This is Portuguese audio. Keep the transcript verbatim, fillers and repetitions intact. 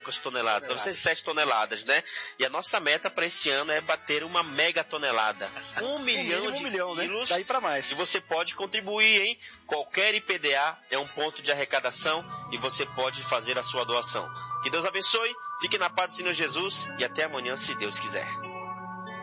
poucas toneladas, novecentas e sete toneladas, né? E a nossa meta para esse ano é bater uma mega tonelada. Um milhão um de milhão, quilos. Né? Daí para mais. E você pode contribuir, hein? Qualquer I P D A é um ponto de arrecadação e você pode fazer a sua doação. Que Deus abençoe, fique na paz do Senhor Jesus e até amanhã, se Deus quiser.